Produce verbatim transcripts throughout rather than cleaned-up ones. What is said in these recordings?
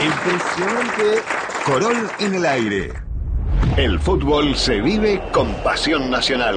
Impresionante. Corol en el aire. El fútbol se vive con pasión nacional.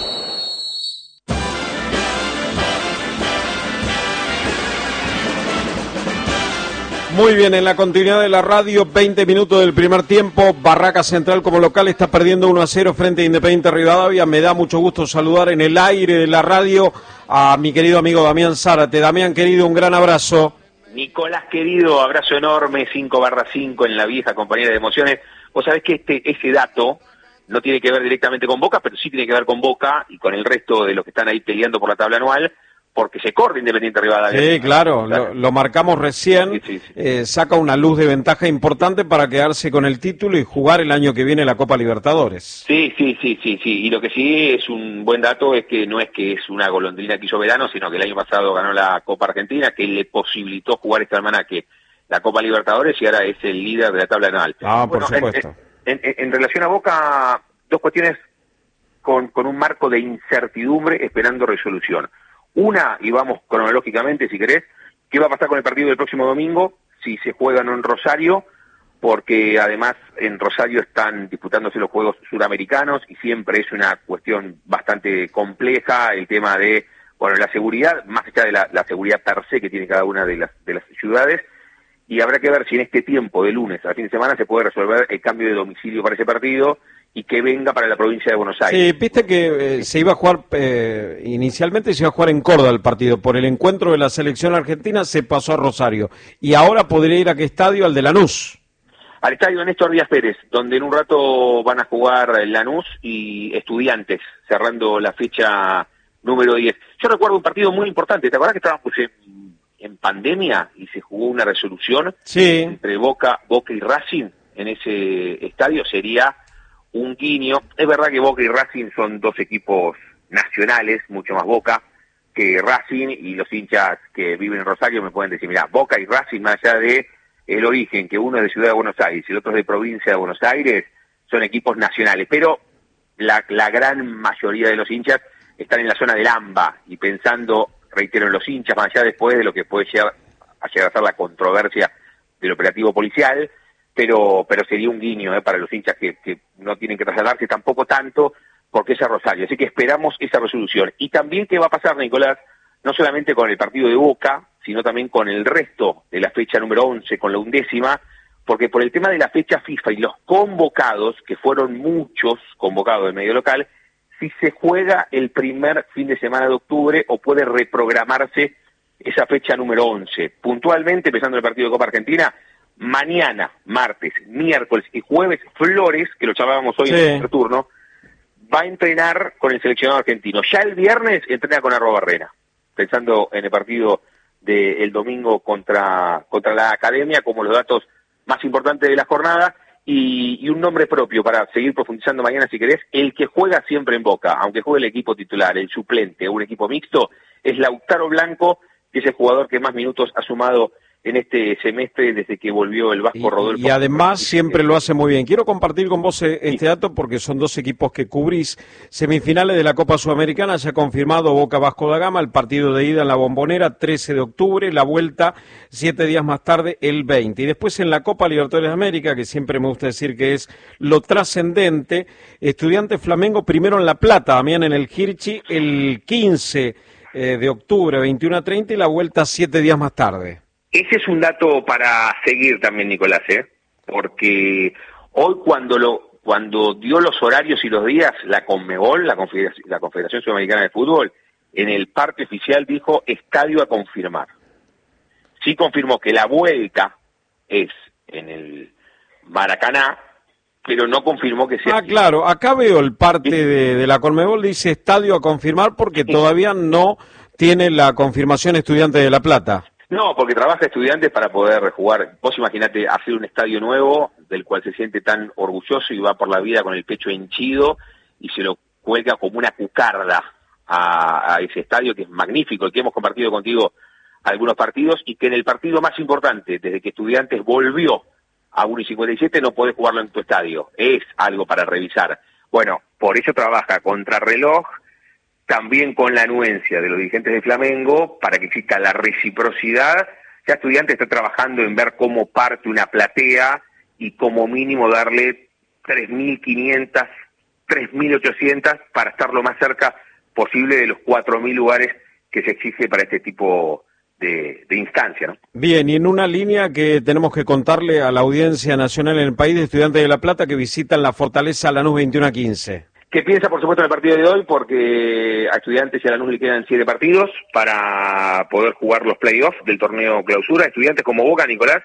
Muy bien, en la continuidad de la radio, veinte minutos del primer tiempo, Barraca Central como local está perdiendo uno a cero frente a Independiente Rivadavia. Me da mucho gusto saludar en el aire de la radio a mi querido amigo Damián Zárate. Damián, querido, un gran abrazo. Nicolás, querido, abrazo enorme, cinco barra cinco en la vieja compañía de emociones. Vos sabés que este ese dato no tiene que ver directamente con Boca, pero sí tiene que ver con Boca y con el resto de los que están ahí peleando por la tabla anual, porque se corre Independiente Rivadavia. Sí, claro, lo, lo marcamos recién, sí, sí, sí. Eh, saca una luz de ventaja importante para quedarse con el título y jugar el año que viene la Copa Libertadores. Sí, sí, sí, sí, sí, y lo que sí es un buen dato es que no es que es una golondrina que hizo verano, sino que el año pasado ganó la Copa Argentina, que le posibilitó jugar esta semana que la Copa Libertadores y ahora es el líder de la tabla anual. Ah, por bueno, supuesto. En, en, en relación a Boca, dos cuestiones con, con un marco de incertidumbre esperando resolución. Una, y vamos cronológicamente si querés, ¿qué va a pasar con el partido del próximo domingo? Si se juega o no en Rosario, porque además en Rosario están disputándose los Juegos Suramericanos y siempre es una cuestión bastante compleja el tema de, bueno, la seguridad, más allá de la, la seguridad per se que tiene cada una de las, de las ciudades, y habrá que ver si en este tiempo de lunes a fin de semana se puede resolver el cambio de domicilio para ese partido y que venga para la provincia de Buenos Aires. Sí, viste que eh, se iba a jugar, eh, inicialmente se iba a jugar en Córdoba el partido, por el encuentro de la selección argentina se pasó a Rosario, y ahora podría ir a qué estadio, al de Lanús. Al estadio Néstor Díaz Pérez, donde en un rato van a jugar Lanús y Estudiantes, cerrando la fecha número diez. Yo recuerdo un partido muy importante, ¿te acuerdas que estábamos en, en pandemia y se jugó una resolución sí. entre Boca, Boca y Racing en ese estadio? Sería un guiño. Es verdad que Boca y Racing son dos equipos nacionales, mucho más Boca que Racing, y los hinchas que viven en Rosario me pueden decir, mira, Boca y Racing, más allá de el origen, que uno es de Ciudad de Buenos Aires y el otro es de provincia de Buenos Aires, son equipos nacionales, pero la, la gran mayoría de los hinchas están en la zona del AMBA, y pensando, reitero, en los hinchas, más allá después de lo que puede llegar a llegar a ser la controversia del operativo policial, pero pero sería un guiño eh, para los hinchas que, que no tienen que trasladarse tampoco tanto, porque es a Rosario. Así que esperamos esa resolución. Y también qué va a pasar, Nicolás, no solamente con el partido de Boca, sino también con el resto de la fecha número once, con la undécima, porque por el tema de la fecha FIFA y los convocados, que fueron muchos convocados del medio local, si se juega el primer fin de semana de octubre o puede reprogramarse esa fecha número once. Puntualmente, empezando el partido de Copa Argentina, mañana, martes, miércoles y jueves, Flores, que lo llamábamos hoy sí. en el primer turno, va a entrenar con el seleccionado argentino. Ya el viernes entrena con Arrobarrena, pensando en el partido del domingo contra, contra la Academia, como los datos más importantes de la jornada, y, y un nombre propio para seguir profundizando mañana si querés, el que juega siempre en Boca, aunque juegue el equipo titular, el suplente o un equipo mixto, es Lautaro Blanco, que es el jugador que más minutos ha sumado en este semestre desde que volvió el Vasco Rodolfo. Y, y además siempre lo hace muy bien. Quiero compartir con vos este sí. dato porque son dos equipos que cubrís. Semifinales de la Copa Sudamericana, ya confirmado Boca Vasco da Gama, el partido de ida en la Bombonera, trece de octubre, la vuelta siete días más tarde, el veinte. Y después en la Copa Libertadores de América, que siempre me gusta decir que es lo trascendente, Estudiantes Flamengo primero en La Plata, Damián en el Hirchi, el quince de octubre, veintiuno a treinta, y la vuelta siete días más tarde. Ese es un dato para seguir también, Nicolás, ¿eh? Porque hoy cuando lo cuando dio los horarios y los días, la Conmebol, la Confederación, la Confederación Sudamericana de Fútbol, en el parte oficial dijo estadio a confirmar. Sí confirmó que la vuelta es en el Maracaná, pero no confirmó que sea... Ah, claro, acá veo el parte de, de la Conmebol, dice estadio a confirmar porque todavía no tiene la confirmación Estudiantes de La Plata. No, porque trabaja Estudiantes para poder jugar. Vos imaginate hacer un estadio nuevo del cual se siente tan orgulloso y va por la vida con el pecho henchido y se lo cuelga como una cucarda a, a ese estadio que es magnífico, el que hemos compartido contigo algunos partidos y que en el partido más importante, desde que Estudiantes volvió a uno y cincuenta y siete, no podés jugarlo en tu estadio. Es algo para revisar. Bueno, por eso trabaja contrarreloj, también con la anuencia de los dirigentes de Flamengo, para que exista la reciprocidad Ya Estudiantes está trabajando en ver cómo parte una platea y como mínimo darle tres mil quinientas, tres mil ochocientas para estar lo más cerca posible de los cuatro mil lugares que se exige para este tipo de, de instancia, ¿no? Bien, y en una línea que tenemos que contarle a la audiencia nacional en el país de Estudiantes de La Plata que visitan la Fortaleza Lanús veintiuno a quince. ¿Qué piensa, por supuesto, en el partido de hoy? Porque a Estudiantes y a Lanús le quedan siete partidos para poder jugar los playoffs del torneo clausura. Estudiantes como Boca, Nicolás,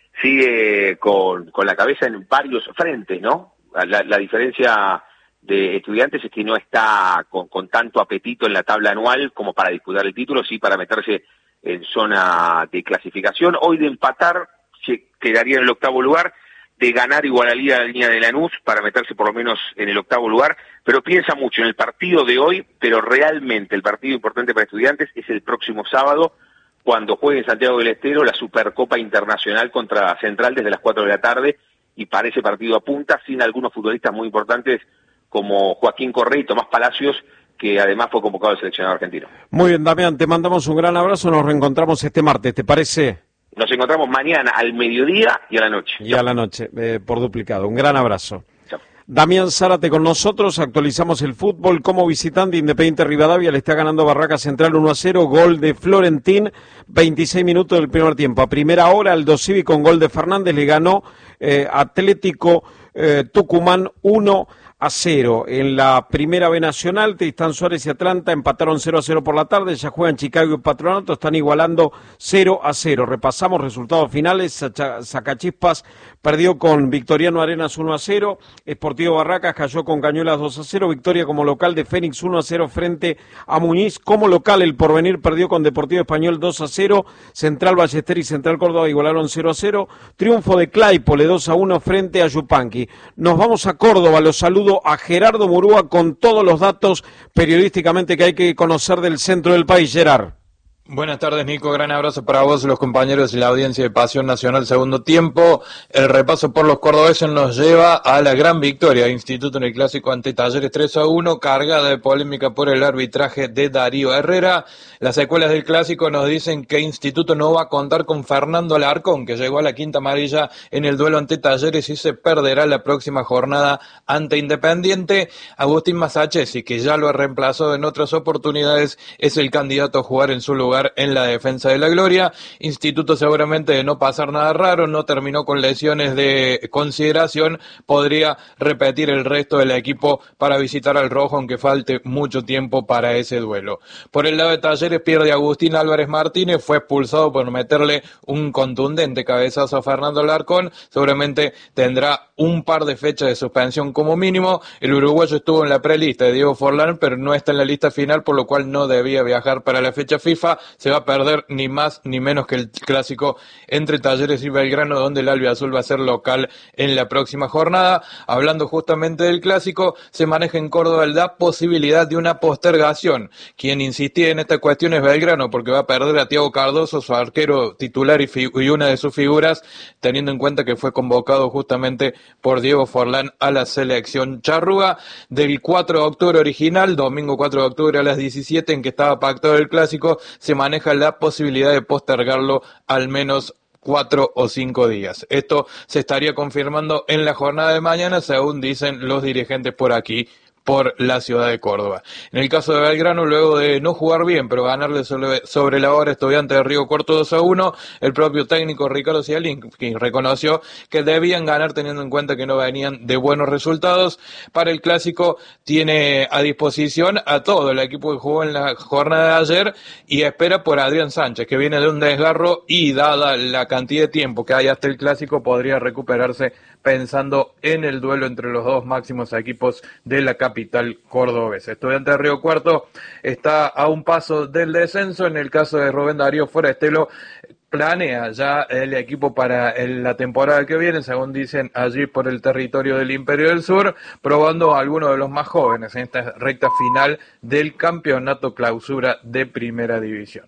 sigue con, con la cabeza en varios frentes, ¿no? La, la diferencia de Estudiantes es que no está con, con tanto apetito en la tabla anual como para disputar el título, sí para meterse en zona de clasificación. Hoy de empatar se quedaría en el octavo lugar, de ganar igualaría la línea de Lanús para meterse por lo menos en el octavo lugar, pero piensa mucho en el partido de hoy, pero realmente el partido importante para Estudiantes es el próximo sábado, cuando juegue en Santiago del Estero la Supercopa Internacional contra Central desde las cuatro de la tarde, y para ese partido apunta, sin algunos futbolistas muy importantes como Joaquín Correa y Tomás Palacios, que además fue convocado al seleccionado argentino. Muy bien, Damián, te mandamos un gran abrazo, nos reencontramos este martes, ¿te parece? Nos encontramos mañana al mediodía y a la noche. Y a la noche, eh, por duplicado. Un gran abrazo. Chao. Damián Zárate con nosotros, actualizamos el fútbol. Como visitante, Independiente Rivadavia le está ganando Barraca Central uno a cero, gol de Florentín, veintiséis minutos del primer tiempo. A primera hora, Aldo Civi con gol de Fernández le ganó eh, Atlético eh, Tucumán uno a cero. En la primera B Nacional, Tristán Suárez y Atlanta empataron cero a cero por la tarde, ya juegan Chicago y Patronato, están igualando cero a cero. Repasamos resultados finales. Sacachispas perdió con Victoriano Arenas uno a cero, Sportivo Barracas cayó con Cañuelas dos a cero, victoria como local de Fénix uno a cero frente a Muñiz. Como local, el Porvenir perdió con Deportivo Español dos a cero, Central Ballester y Central Córdoba igualaron cero a cero, triunfo de Claypole dos a uno frente a Yupanqui. Nos vamos a Córdoba, los saludos a Gerardo Murúa con todos los datos periodísticamente que hay que conocer del centro del país. Gerard. Buenas tardes, Nico. Gran abrazo para vos, los compañeros y la audiencia de Pasión Nacional Segundo Tiempo. El repaso por los cordobeses nos lleva a la gran victoria de Instituto en el Clásico ante Talleres tres a uno, cargada de polémica por el arbitraje de Darío Herrera. Las secuelas del Clásico nos dicen que Instituto no va a contar con Fernando Alarcón, que llegó a la quinta amarilla en el duelo ante Talleres y se perderá la próxima jornada ante Independiente. Agustín Masachesi, que ya lo ha reemplazado en otras oportunidades, es el candidato a jugar en su lugar en la defensa de la gloria. Instituto, seguramente de no pasar nada raro, no terminó con lesiones de consideración, podría repetir el resto del equipo para visitar al rojo, aunque falte mucho tiempo para ese duelo. Por el lado de Talleres pierde Agustín Álvarez Martínez, fue expulsado por meterle un contundente cabezazo a Fernando Alarcón, seguramente tendrá un par de fechas de suspensión como mínimo. El uruguayo estuvo en la prelista de Diego Forlán, pero no está en la lista final, por lo cual no debía viajar para la fecha FIFA. Se va a perder ni más ni menos que el Clásico entre Talleres y Belgrano, donde el albiazul va a ser local en la próxima jornada. Hablando justamente del Clásico, se maneja en Córdoba la posibilidad de una postergación. Quien insistía en esta cuestión es Belgrano, porque va a perder a Thiago Cardoso, su arquero titular y, fi- y una de sus figuras, teniendo en cuenta que fue convocado justamente por Diego Forlán a la selección charrúa. Del cuatro de octubre original, domingo cuatro de octubre a las diecisiete, en que estaba pactado el Clásico, se maneja la posibilidad de postergarlo al menos cuatro o cinco días. Esto se estaría confirmando en la jornada de mañana, según dicen los dirigentes por aquí, por la ciudad de Córdoba. En el caso de Belgrano, luego de no jugar bien, pero ganarle sobre, sobre la hora Estudiantes de Río Cuarto dos a uno, el propio técnico Ricardo Cialín reconoció que debían ganar teniendo en cuenta que no venían de buenos resultados. Para el Clásico tiene a disposición a todo el equipo que jugó en la jornada de ayer y espera por Adrián Sánchez, que viene de un desgarro y dada la cantidad de tiempo que hay hasta el Clásico, podría recuperarse pensando en el duelo entre los dos máximos equipos de la capital cordobesa. Estudiantes de Río Cuarto está a un paso del descenso. En el caso de Rubén Darío Forestelo, planea ya el equipo para el, la temporada que viene, según dicen allí por el territorio del Imperio del Sur, probando a algunos de los más jóvenes en esta recta final del campeonato clausura de Primera División.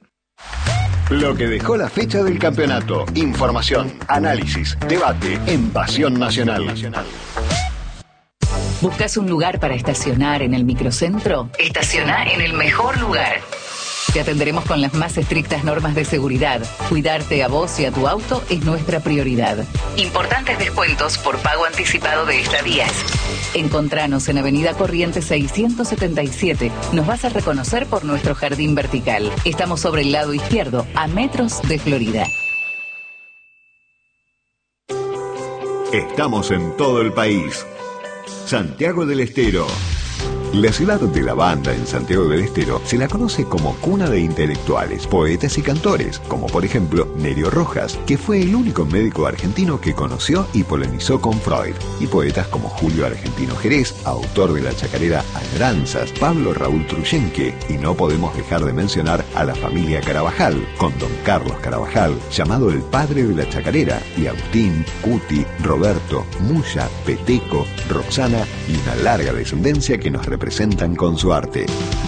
Lo que dejó la fecha del campeonato. Información, análisis, debate en Pasión Nacional. ¿Buscas un lugar para estacionar en el microcentro? Estaciona en el mejor lugar. Te atenderemos con las más estrictas normas de seguridad. Cuidarte a vos y a tu auto es nuestra prioridad. Importantes descuentos por pago anticipado de estadías. Encontranos en Avenida Corrientes seiscientos setenta y siete. Nos vas a reconocer por nuestro jardín vertical. Estamos sobre el lado izquierdo, a metros de Florida. Estamos en todo el país. Santiago del Estero. La ciudad de la banda en Santiago del Estero se la conoce como cuna de intelectuales, poetas y cantores, como por ejemplo Nerio Rojas, que fue el único médico argentino que conoció y polemizó con Freud, y poetas como Julio Argentino Jerez, autor de la chacarera Añoranzas, Pablo Raúl Truyenque, y no podemos dejar de mencionar a la familia Carabajal, con don Carlos Carabajal, llamado el padre de la chacarera, y Agustín, Cuti, Roberto, Muya, Peteco, Roxana y una larga descendencia que nos representa presentan con su arte.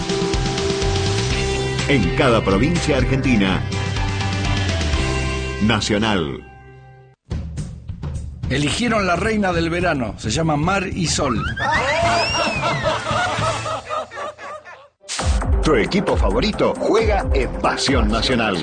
En cada provincia argentina, Nacional. Eligieron la reina del verano, se llama Mar y Sol. Tu equipo favorito juega en Pasión Nacional.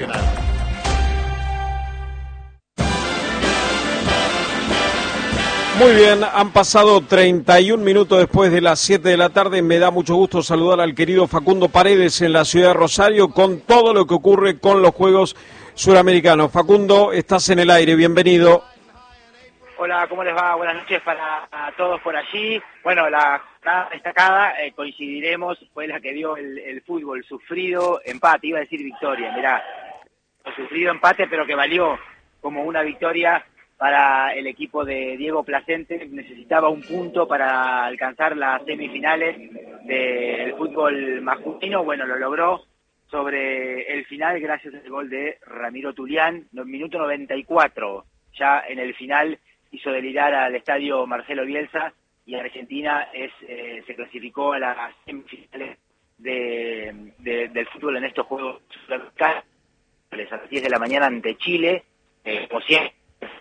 Muy bien, han pasado treinta y un minutos después de las siete de la tarde. Me da mucho gusto saludar al querido Facundo Paredes en la ciudad de Rosario con todo lo que ocurre con los Juegos Suramericanos. Facundo, estás en el aire, bienvenido. Hola, ¿cómo les va? Buenas noches para todos por allí. Bueno, la jornada destacada, eh, coincidiremos, fue la que dio el, el fútbol, sufrido empate, iba a decir victoria, mirá, sufrido empate, pero que valió como una victoria para el equipo de Diego Placente. Necesitaba un punto para alcanzar las semifinales del fútbol masculino. Bueno, lo logró sobre el final gracias al gol de Ramiro Tulián, minuto noventa y cuatro. Ya en el final hizo delirar al estadio Marcelo Bielsa y Argentina es eh, se clasificó a las semifinales de, de, del fútbol en estos Juegos Sudamericanos a las diez de la mañana ante Chile, eh, como siempre.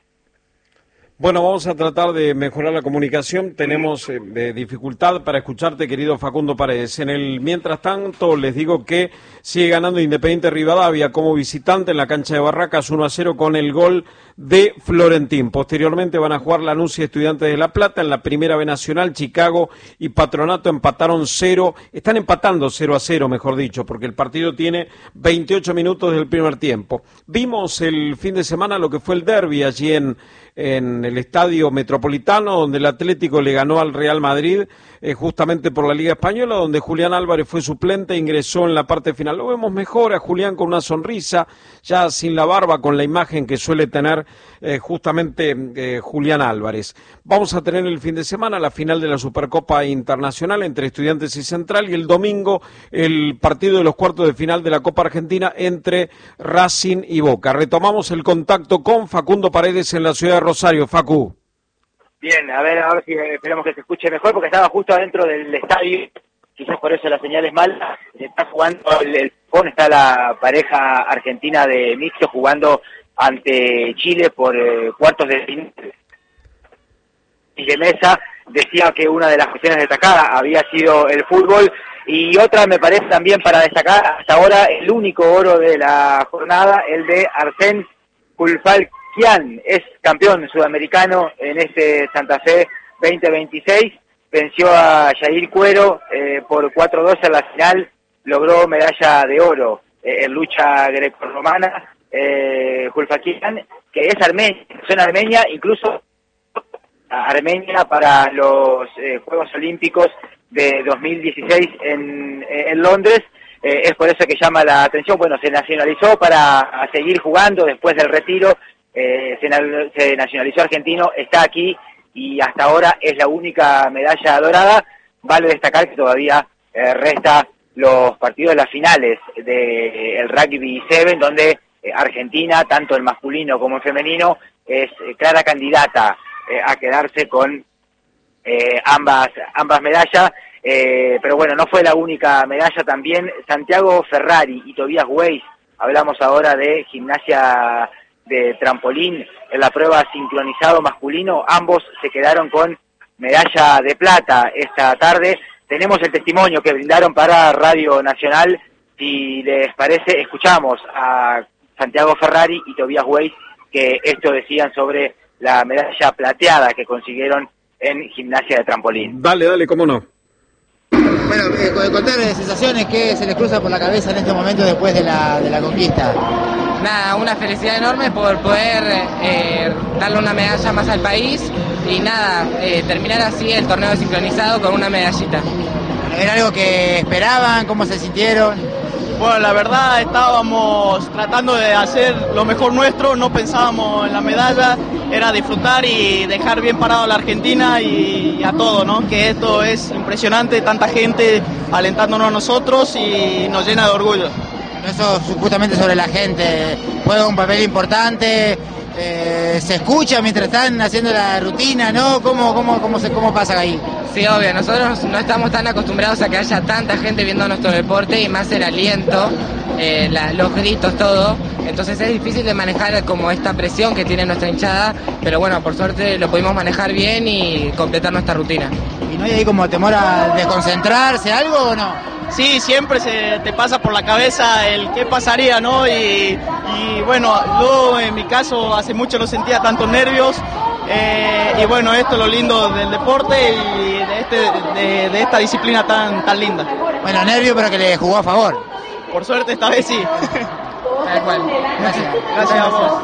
Bueno, vamos a tratar de mejorar la comunicación. Tenemos eh, dificultad para escucharte, querido Facundo Paredes. En el mientras tanto, les digo que sigue ganando Independiente Rivadavia como visitante en la cancha de Barracas uno a cero con el gol de Florentín. Posteriormente van a jugar Lanús y Estudiantes de La Plata. En la Primera B Nacional, Chicago y Patronato empataron cero. Están empatando cero a cero, mejor dicho, porque el partido tiene veintiocho minutos del primer tiempo. Vimos el fin de semana lo que fue el derbi allí en en el Estadio Metropolitano, donde el Atlético le ganó al Real Madrid, eh, justamente por la Liga Española, donde Julián Álvarez fue suplente e ingresó en la parte final. Lo vemos mejor a Julián con una sonrisa, ya sin la barba, con la imagen que suele tener eh, justamente eh, Julián Álvarez. Vamos a tener el fin de semana la final de la Supercopa Internacional entre Estudiantes y Central, y el domingo el partido de los cuartos de final de la Copa Argentina entre Racing y Boca. Retomamos el contacto con Facundo Paredes en la ciudad de Rosario. Facu. Bien, a ver, a ver si esperamos que se escuche mejor, porque estaba justo adentro del estadio, quizás por eso la señal es mala. Está jugando el, el está la pareja argentina de mixto jugando ante Chile por eh, cuartos de final. Y de mesa decía que una de las cuestiones destacadas había sido el fútbol, y otra me parece también para destacar hasta ahora el único oro de la jornada, el de Arsène Kulfalkian, es campeón sudamericano en este Santa Fe veinte veintiséis, venció a Jair Cuero eh, por cuatro dos en la final, logró medalla de oro eh, en lucha grecorromana. eh, Kulfalkian, que es armenia, suena armenia, incluso Armenia para los eh, Juegos Olímpicos de dos mil dieciséis en, en Londres. Eh, es por eso que llama la atención. Bueno, se nacionalizó para seguir jugando después del retiro, eh, se, se nacionalizó argentino, está aquí y hasta ahora es la única medalla dorada. Vale destacar que todavía eh, resta los partidos de las finales del Rugby siete, donde eh, Argentina, tanto el masculino como el femenino, es eh, clara candidata eh, a quedarse con eh, ambas, ambas medallas. Eh, pero bueno, no fue la única medalla, también Santiago Ferrari y Tobias Weiss. Hablamos ahora de gimnasia de trampolín en la prueba sincronizado masculino, ambos se quedaron con medalla de plata esta tarde. Tenemos el testimonio que brindaron para Radio Nacional Si les parece, escuchamos a Santiago Ferrari y Tobias Weiss, que esto decían sobre la medalla plateada que consiguieron en gimnasia de trampolín. Dale, dale, cómo no. Bueno, eh, contar de sensaciones que se les cruza por la cabeza en este momento después de la, de la conquista. Nada, una felicidad enorme por poder eh, darle una medalla más al país y nada, eh, terminar así el torneo sincronizado con una medallita. ¿Era algo que esperaban? ¿Cómo se sintieron? Bueno, la verdad estábamos tratando de hacer lo mejor nuestro, no pensábamos en la medalla, era disfrutar y dejar bien parado a la Argentina y, y a todo, ¿no? Que esto es impresionante, tanta gente alentándonos a nosotros y nos llena de orgullo. Eso justamente sobre la gente, juega un papel importante, eh, se escucha mientras están haciendo la rutina, ¿no? ¿Cómo, cómo, cómo, se, cómo pasa ahí? Sí, obvio, nosotros no estamos tan acostumbrados a que haya tanta gente viendo nuestro deporte y más el aliento, eh, la, los gritos, todo. Entonces es difícil de manejar como esta presión que tiene nuestra hinchada, pero bueno, por suerte lo pudimos manejar bien y completar nuestra rutina. ¿Y no hay ahí como temor a desconcentrarse, algo o no? Sí, siempre se te pasa por la cabeza el qué pasaría, ¿no? Y, y bueno, yo en mi caso hace mucho no sentía tantos nervios. Eh, y bueno, esto es lo lindo del deporte y de, este, de, de esta disciplina tan, tan linda. Bueno, nervio, pero que le jugó a favor. Por suerte esta vez sí. Tal cual. Gracias. Gracias a vos.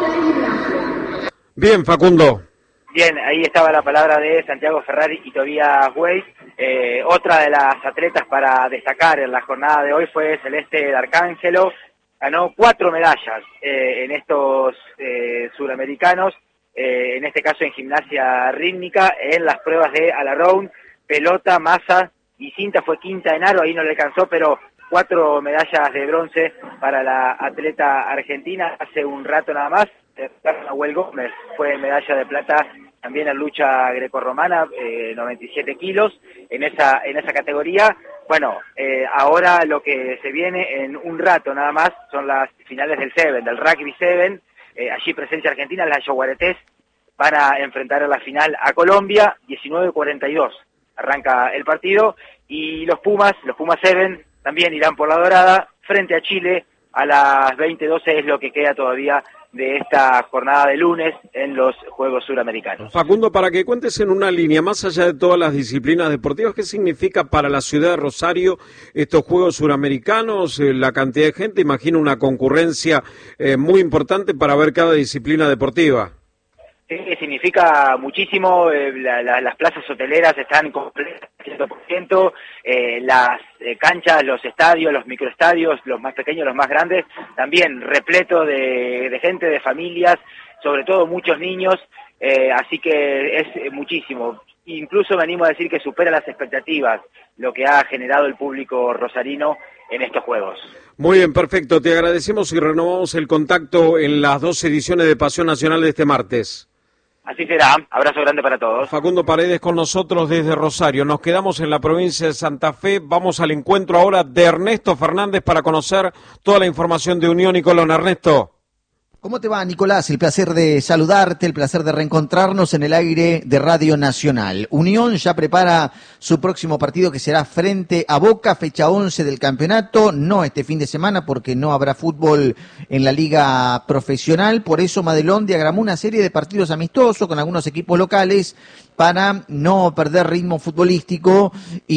Bien, Facundo. Bien, ahí estaba la palabra de Santiago Ferrari y Tobias Weiss. Eh, otra de las atletas para destacar en la jornada de hoy fue Celeste D'Arcángelo. Ganó cuatro medallas eh, en estos eh, suramericanos. Eh, en este caso en gimnasia rítmica, en las pruebas de all-around, pelota, masa y cinta, fue quinta en aro, ahí no le alcanzó, pero cuatro medallas de bronce para la atleta argentina. Hace un rato nada más, Nahuel Gómez fue medalla de plata también en lucha grecorromana, eh, noventa y siete kilos, en esa, en esa categoría. Bueno, eh, ahora lo que se viene en un rato nada más son las finales del Seven, del Rugby Seven. Eh, allí presencia argentina, las yaguaretés van a enfrentar a la final a Colombia, diecinueve cuarenta y dos arranca el partido, y los Pumas, los Pumas Seven, también irán por la dorada, frente a Chile, a las veinte doce es lo que queda todavía de esta jornada de lunes en los Juegos Suramericanos. Facundo, para que cuentes en una línea, más allá de todas las disciplinas deportivas, ¿qué significa para la ciudad de Rosario estos Juegos Suramericanos? Eh, la cantidad de gente, imagino una concurrencia eh, muy importante para ver cada disciplina deportiva. Sí, significa muchísimo, eh, la, la, las plazas hoteleras están completas al cien por ciento, eh, las eh, canchas, los estadios, los microestadios, los más pequeños, los más grandes, también repleto de, de gente, de familias, sobre todo muchos niños, eh, así que es eh, muchísimo. Incluso me animo a decir que supera las expectativas lo que ha generado el público rosarino en estos Juegos. Muy bien, perfecto, te agradecemos y renovamos el contacto en las dos ediciones de Pasión Nacional de este martes. Así será, abrazo grande para todos. Facundo Paredes con nosotros desde Rosario. Nos quedamos en la provincia de Santa Fe. Vamos al encuentro ahora de Ernesto Fernández para conocer toda la información de Unión y Colón. Ernesto. ¿Cómo te va, Nicolás? El placer de saludarte, el placer de reencontrarnos en el aire de Radio Nacional. Unión ya prepara su próximo partido que será frente a Boca, fecha once del campeonato, no este fin de semana porque no habrá fútbol en la liga profesional, por eso Madelón diagramó una serie de partidos amistosos con algunos equipos locales para no perder ritmo futbolístico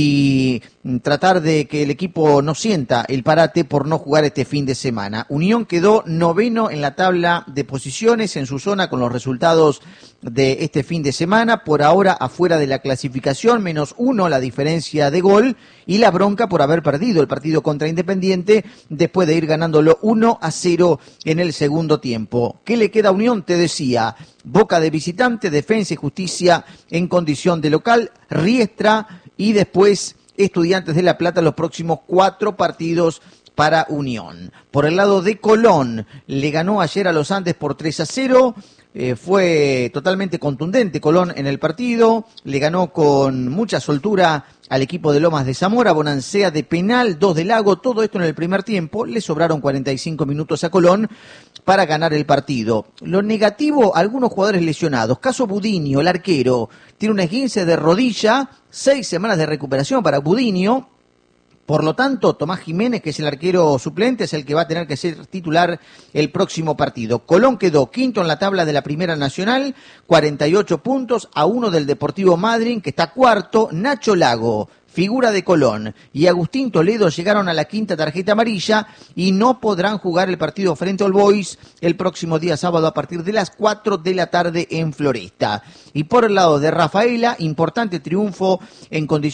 y tratar de que el equipo no sienta el parate por no jugar este fin de semana. Unión quedó noveno en la tabla de posiciones en su zona con los resultados de este fin de semana, por ahora afuera de la clasificación, menos uno la diferencia de gol y la bronca por haber perdido el partido contra Independiente después de ir ganándolo uno a cero en el segundo tiempo. ¿Qué le queda a Unión? Te decía, Boca de visitante, Defensa y Justicia en condición de local, Riestra y después Estudiantes de La Plata los próximos cuatro partidos para Unión. Por el lado de Colón, le ganó ayer a los Andes por tres a cero, eh, fue totalmente contundente Colón en el partido, le ganó con mucha soltura al equipo de Lomas de Zamora, Bonancea de penal, dos de Lago, todo esto en el primer tiempo, le sobraron cuarenta y cinco minutos a Colón para ganar el partido. Lo negativo, algunos jugadores lesionados, caso Budinio, el arquero, tiene un esguince de rodilla, seis semanas de recuperación para Budinio, Por lo tanto, Tomás Jiménez, que es el arquero suplente, es el que va a tener que ser titular el próximo partido. Colón quedó quinto en la tabla de la Primera Nacional, cuarenta y ocho puntos, a uno del Deportivo Madryn, que está cuarto. Nacho Lago, figura de Colón, y Agustín Toledo llegaron a la quinta tarjeta amarilla y no podrán jugar el partido frente al Boys el próximo día sábado a partir de las cuatro de la tarde en Floresta. Y por el lado de Rafaela, importante triunfo en condiciones